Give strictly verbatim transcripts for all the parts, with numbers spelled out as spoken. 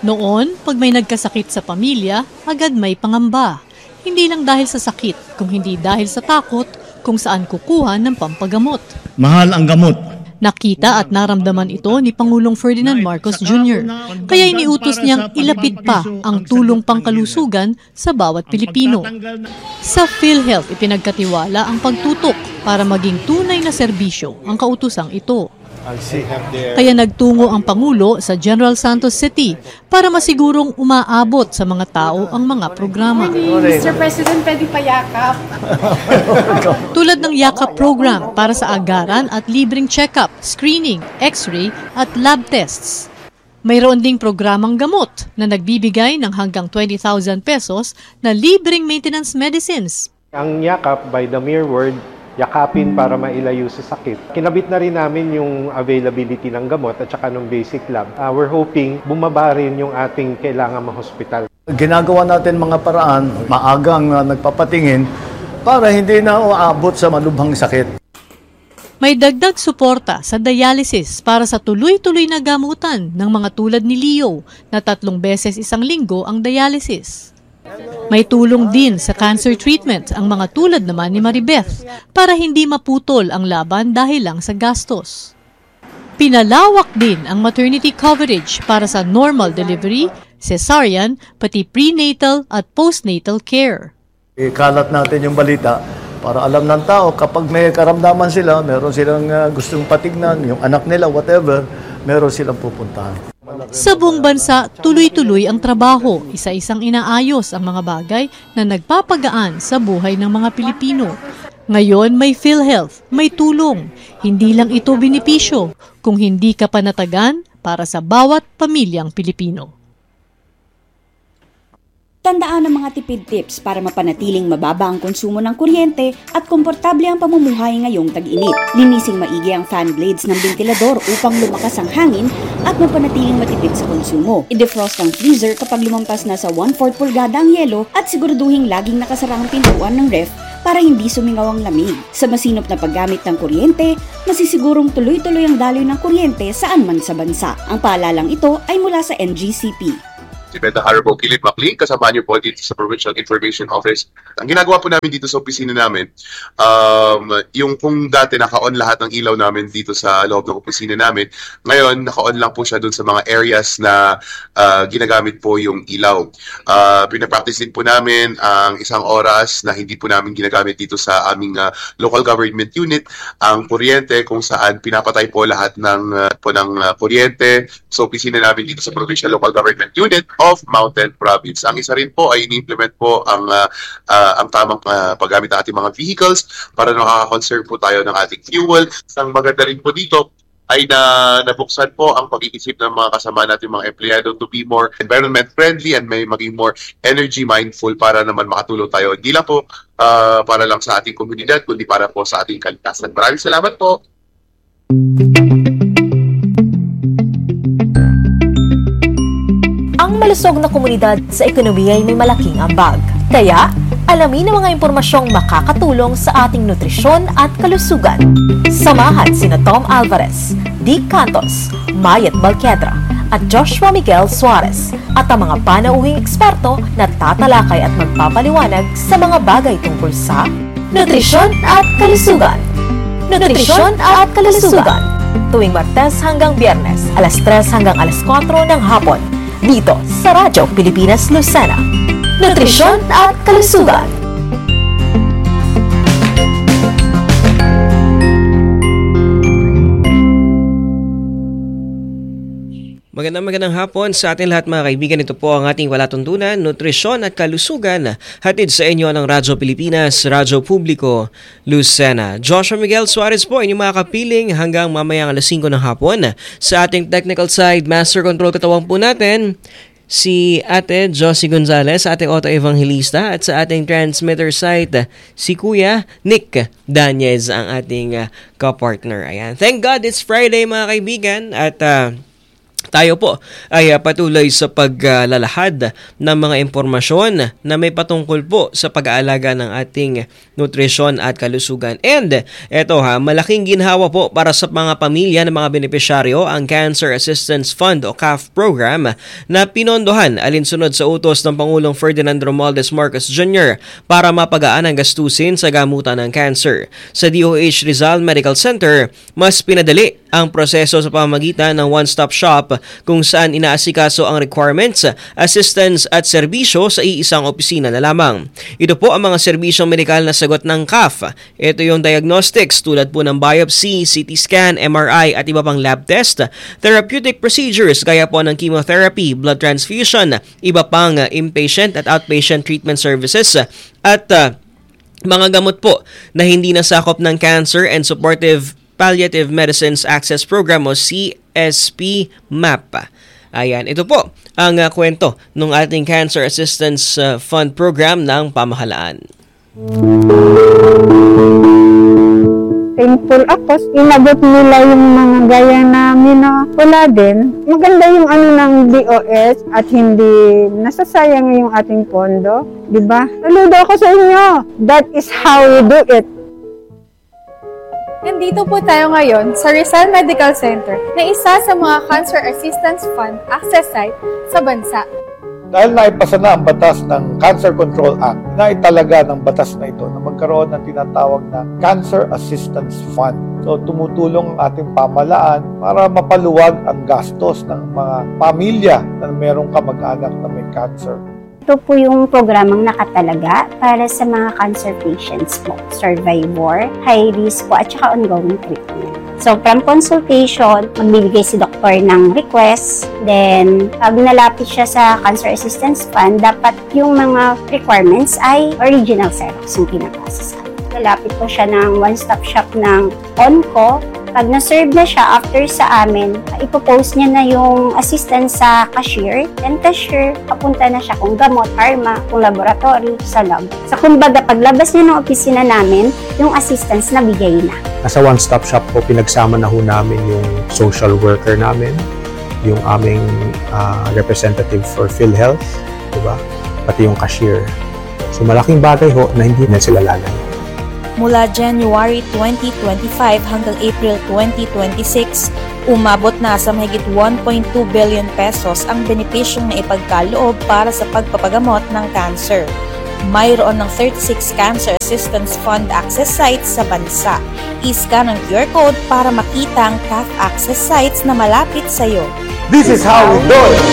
Noon, pag may nagkasakit sa pamilya, agad may pangamba. Hindi lang dahil sa sakit, kung hindi dahil sa takot kung saan kukuha ng pampagamot. Mahal ang gamot. Nakita at naramdaman ito ni Pangulong Ferdinand Marcos Junior Kaya iniutos niyang ilapit pa ang tulong pangkalusugan sa bawat Pilipino. Sa PhilHealth, ipinagkatiwala ang pagtutok para maging tunay na serbisyo ang kautusang ito. Kaya nagtungo ang Pangulo sa General Santos City para masigurong umaabot sa mga tao ang mga programa. mister President, pwede pa yakap. Tulad ng yakap program para sa agaran at libreng check-up, screening, x-ray at lab tests. Mayroon ding programang gamot na nagbibigay ng hanggang twenty thousand pesos na libreng maintenance medicines. Ang yakap, by the mere word, yakapin para mailayo sa sakit. Kinabit na rin namin yung availability ng gamot at saka ng basic lab. Uh, we're hoping bumaba rin yung ating kailangan ma-hospital. Ginagawa natin mga paraan, maagang uh, nagpapatingin para hindi na uabot sa malubhang sakit. May dagdag suporta sa dialysis para sa tuloy-tuloy na gamutan ng mga tulad ni Leo na tatlong beses isang linggo ang dialysis. May tulong din sa cancer treatment ang mga tulad naman ni Maribeth para hindi maputol ang laban dahil lang sa gastos. Pinalawak din ang maternity coverage para sa normal delivery, cesarean, pati prenatal at postnatal care. Ikalat natin yung balita para alam ng tao kapag may karamdaman sila, meron silang uh, gustong patignan, yung anak nila, whatever, meron silang pupuntahan. Sa buong bansa, tuloy-tuloy ang trabaho, isa-isang inaayos ang mga bagay na nagpapagaan sa buhay ng mga Pilipino. Ngayon may PhilHealth, may tulong. Hindi lang ito benepisyo, kung hindi ka panatagan para sa bawat pamilyang Pilipino. Tandaan ang mga tipid tips para mapanatiling mababa ang konsumo ng kuryente at komportable ang pamumuhay ngayong tag-init. Linising maigi ang fan blades ng ventilador upang lumakas ang hangin at mapanatiling matipid sa konsumo. I-defrost ang freezer kapag lumampas na sa one-fourth pulgada ang yelo at siguraduhing laging nakasara ang pintuan ng ref para hindi sumingaw ang lamig. Sa masinop na paggamit ng kuryente, masisigurong tuloy-tuloy ang daloy ng kuryente saan man sa bansa. Ang paalalang ito ay mula sa N G C P. Si Beta Harbo Kilid Macli, kasama niyo po dito sa Provincial Information Office. Ang ginagawa po namin dito sa opisina namin, um, yung kung dati naka-on lahat ng ilaw namin dito sa loob ng opisina namin, ngayon naka-on lang po siya dun sa mga areas na uh, ginagamit po yung ilaw. Uh, pinapractice din po namin ang isang oras na hindi po namin ginagamit dito sa aming uh, local government unit, ang kuryente kung saan pinapatay po lahat ng, uh, po ng uh, kuryente sa opisina namin dito sa Provincial Local Government Unit of Mountain Province. Ang isa rin po ay ini-implement po ang uh, uh, ang tamang uh, paggamit ng ating mga vehicles para nakaka-conserve po tayo ng ating fuel. Ang maganda rin po dito ay na nabuksan po ang pag-iisip ng mga kasama natin mga empleyado to be more environment friendly and may maging more energy mindful para naman makatulong tayo. Hindi lang po uh, para lang sa ating komunidad, kundi para po sa ating kalikasan. Maraming salamat po. Ang malusog na komunidad sa ekonomiya ay may malaking ambag. Kaya, alamin ang mga impormasyong makakatulong sa ating nutrisyon at kalusugan. Samahan sina Tom Alvarez, Dick Cantos, Mayet Balquedra, at Joshua Miguel Suarez at ang mga panauhing eksperto na tatalakay at magpapaliwanag sa mga bagay tungkol sa nutrisyon at kalusugan. Nutrisyon at kalusugan. Tuwing Martes hanggang Biyernes, alas tres hanggang alas kwatro ng hapon. Dito sa Radyo Pilipinas Lucena. Nutrisyon at kalusugan. Magandang magandang hapon sa ating lahat mga kaibigan. Ito po ang ating palatuntunan, nutrisyon at kalusugan. Hatid sa inyo ng Radyo Pilipinas, Radyo Publiko, Lucena. Joshua Miguel Suarez po, inyong mga kapiling hanggang mamayang alas singko ng hapon. Sa ating technical side, master control katawang po natin, si Ate Josie Gonzalez, ating auto evangelista, at sa ating transmitter site, si Kuya Nick Danyez, ang ating uh, ka-partner. Ayan. Thank God it's Friday mga kaibigan, at uh, Tayo po ay uh, patuloy sa paglalahad ng mga impormasyon na may patungkol po sa pag-aalaga ng ating nutrisyon at kalusugan. And eto ha, malaking ginhawa po para sa mga pamilya ng mga benepisyaryo ang Cancer Assistance Fund o C A F program na pinondohan alinsunod sa utos ng Pangulong Ferdinand Romualdez Marcos Junior para mapagaan ang gastusin sa gamutan ng cancer. Sa D O H Rizal Medical Center, mas pinadali ang proseso sa pamamagitan ng one-stop shop kung saan inaasikaso ang requirements, assistance at serbisyo sa iisang opisina na lamang. Ito po ang mga serbisyong medikal na sagot ng C A F. Ito yung diagnostics tulad po ng biopsy, C T scan, M R I at iba pang lab test, therapeutic procedures gaya po ng chemotherapy, blood transfusion, iba pang inpatient at outpatient treatment services at uh, mga gamot po na hindi nasakop ng Cancer and Supportive Palliative Medicines Access Program o C S P MAP. Ayan, ito po ang uh, kwento ng ating Cancer Assistance uh, Fund Program ng pamahalaan. Thankful ako. Inagot nila yung mga gaya namin na wala din. Maganda yung ano ng D O S at hindi nasasayang yung ating pondo. Diba? Saludo ako sa inyo. That is how we do it. Nandito po tayo ngayon sa Rizal Medical Center na isa sa mga Cancer Assistance Fund access site sa bansa. Dahil naipasa na ang batas ng Cancer Control Act, naitalaga ng batas na ito na magkaroon ng tinatawag na Cancer Assistance Fund. So tumutulong ang ating pamahalaan para mapaluwag ang gastos ng mga pamilya na mayroong kamag-anak na may cancer. Ito po yung programang nakatalaga para sa mga cancer patients po, survivor, high risk po at saka ongoing treatment. So from consultation, magbibigay si doktor ng request. Then pag nalapit siya sa Cancer Assistance Fund, dapat yung mga requirements ay original Xerox yung pinapasa sa akin. Nalapit po siya ng one-stop shop ng Onco. Pag na-serve na siya after sa amin, ipopost niya na yung assistance sa cashier. Then cashier, papunta na siya kung gamot, pharma, kung laboratory, sa lab. So kumbaga, paglabas niya ng opisina namin, yung assistance na bigay na. Sa one-stop shop po, pinagsama na ho namin yung social worker namin, yung aming uh, representative for PhilHealth, diba? Pati yung cashier. So malaking bagay ho na hindi na sila lalay. Mula January twenty twenty-five hanggang April twenty twenty-six, umabot na sa mahigit one point two billion pesos ang benepisyong na ipagkaloob para sa pagpapagamot ng cancer. Mayroon ng thirty-six Cancer Assistance Fund access sites sa bansa. I-scan ang Q R code para makita ang C A F access sites na malapit sa iyo. This is how we do it!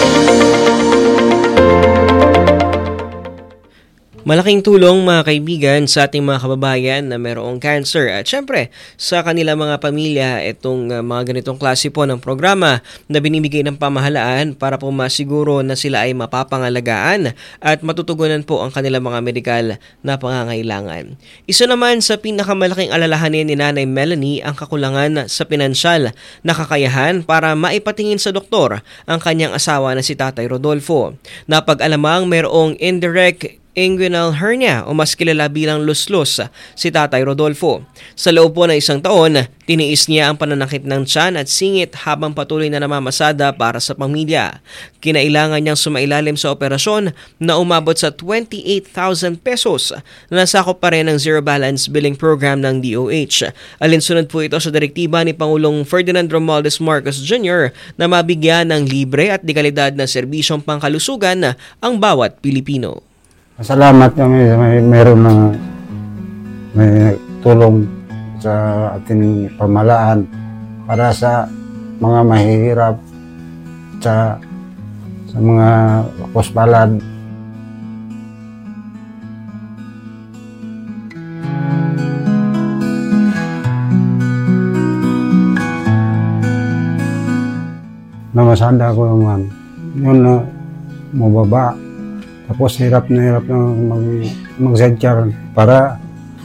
Malaking tulong mga kaibigan sa ating mga kababayan na mayroong cancer at syempre sa kanilang mga pamilya itong uh, mga ganitong klase po ng programa na binibigay ng pamahalaan para po masiguro na sila ay mapapangalagaan at matutugunan po ang kanilang mga medikal na pangangailangan. Isa naman sa pinakamalaking alalahanin ni Nanay Melanie ang kakulangan sa pinansyal na kakayahan para maipatingin sa doktor ang kanyang asawa na si Tatay Rodolfo. Napag-alamang mayroong indirect inguinal hernia o mas kilala bilang luslos si Tatay Rodolfo. Sa loob po ng isang taon, tiniis niya ang pananakit ng tiyan at singit habang patuloy na namamasada para sa pamilya. Kinailangan niyang sumailalim sa operasyon na umabot sa twenty-eight thousand pesos na nasakop pa rin ng zero balance billing program ng D O H. Alinsunod po ito sa direktiba ni Pangulong Ferdinand Romualdez Marcos Junior na mabigyan ng libre at dekalidad na serbisyong pangkalusugan ang bawat Pilipino. Salamat kami may meron na may tulong sa ating pamahalaan para sa mga mahihirap sa sa mga hospital. Namasada ko naman yun na mababa. Tapos hirap na hirap na mag, mag-sedcar para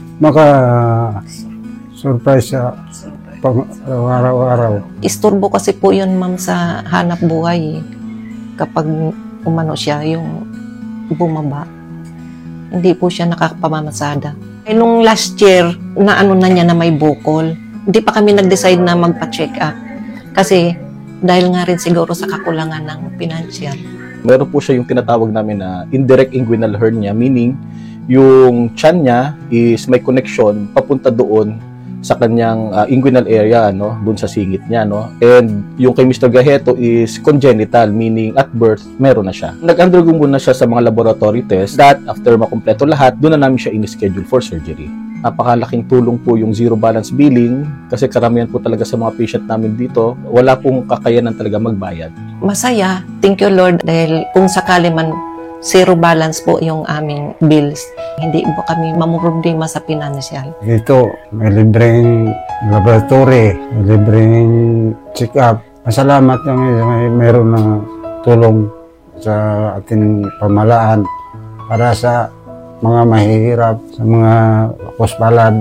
maka-surprise sa pang, araw-araw. Isturbo kasi po yun, ma'am, sa hanap buhay. Kapag umano siya, yung bumaba, hindi po siya nakakapamamasada. Eh, nung last year, na ano na niya na may bukol, hindi pa kami nag-decide na magpa-check up. Kasi Dahil nga rin siguro sa kakulangan ng financial. Meron po siya yung tinatawag namin na indirect inguinal hernia, meaning yung tiyan niya is may connection papunta doon sa kanyang uh, inguinal area, no, doon sa singit niya, no. And yung kay Mister Gajeto is congenital, meaning at birth meron na siya. Nag-undergo muna siya sa mga laboratory tests that after makumpleto lahat, doon na namin siya in-schedule for surgery. Napakalaking tulong po yung zero balance billing kasi karamihan po talaga sa mga patient namin dito, wala pong kakayanan talaga magbayad. Masaya, thank you Lord, dahil kung sakali man zero balance po yung aming bills, hindi po kami mamumroblema sa financial. Dito, may libreng laboratory, may libreng check-up. Masalamat yung may meron na tulong sa ating pamalaan para sa mga mahihirap, sa mga puspalad.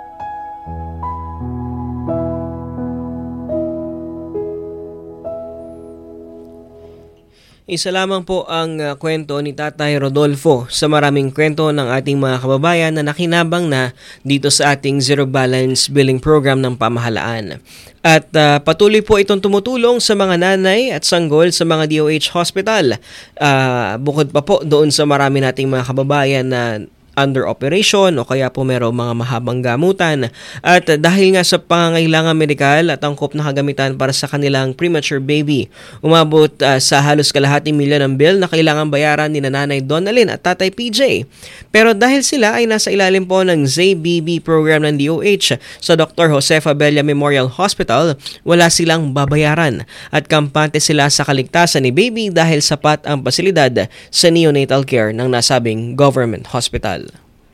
Isa lamang po ang uh, kwento ni Tatay Rodolfo sa maraming kwento ng ating mga kababayan na nakinabang na dito sa ating Zero Balance Billing Program ng pamahalaan. At uh, patuloy po itong tumutulong sa mga nanay at sanggol sa mga D O H hospital. Uh, bukod pa po doon sa marami nating mga kababayan na under operation o kaya po merong mga mahabang gamutan. At dahil nga sa pangangailangan medikal at angkop na kagamitan para sa kanilang premature baby, umabot uh, sa halos kalahating milyon ang bill na kailangan bayaran ni Nanay Donalyn at Tatay P J. Pero dahil sila ay nasa ilalim po ng Z B B program ng D O H sa Doctor Josefa Bella Memorial Hospital, wala silang babayaran at kampante sila sa kaligtasan ni baby dahil sapat ang pasilidad sa neonatal care ng nasabing government hospital.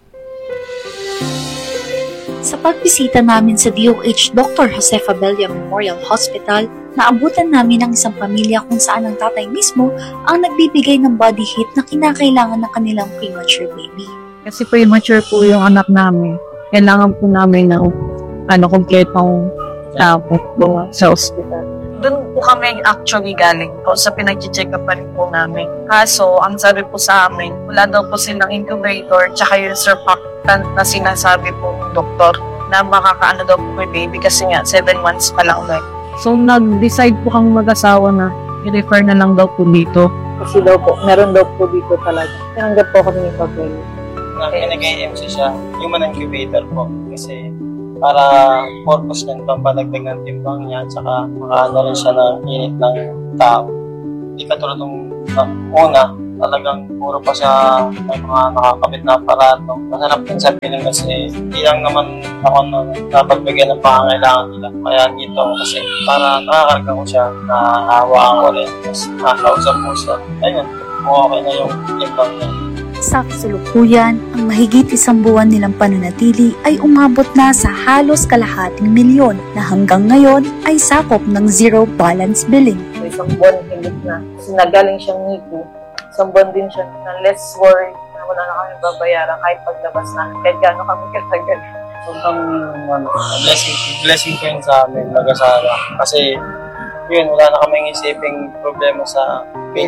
Sa pagbisita namin sa D O H Doctor Josefa Bella Memorial Hospital, naabutan namin ang isang pamilya kung saan ang tatay mismo ang nagbibigay ng body heat na kinakailangan ng kanilang premature baby. Kasi premature po yung anak namin. Kailangan po namin ng ano, kompletong tapos po sa hospital. Doon po kami actually galing po sa pinag-check up pa rin po namin. Kaso, ang sabi po sa amin, wala daw po silang incubator tsaka yung surfactant na sinasabi po ng doktor na makakaano daw po may baby kasi nga seven months pa lang ulit. So, nag-decide po kang mag-asawa na i-refer na lang daw po dito. Kasi daw po, meron daw po dito talaga. Tinanggap po kami ng papel. Nag-M C siya, human incubator po. Kasi para purpose niyan, pampalagdag ng timbang niya, tsaka makaano rin siya ng init ng tao. Hindi katulad nung uh, una, talagang puro pa siya may mga nakakabit na aparato. Masarap din sabihin kasi hindi lang naman ako na napagbigyan ng pangangailangan nila. Kaya dito kasi para nakakarga ko siya, nahahawaan ko rin, tapos nakakausap ko siya. Ayun, okay na yung timbang niya. Sa kasalukuyan, ang mahigit isang buwan nilang pananatili ay umabot na sa halos kalahating milyon na hanggang ngayon ay sakop ng zero balance billing. So, isang buwan higit na. Kasi nagaling siyang N I C U. Isang buwan din siya na less worried na wala na kami babayaran kahit paglabas na. Kahit gaano kami katagal. Sobrang ano, blessing, blessing po yun sa amin, mag-asawa. Kasi yun, wala na kaming isiping problema sa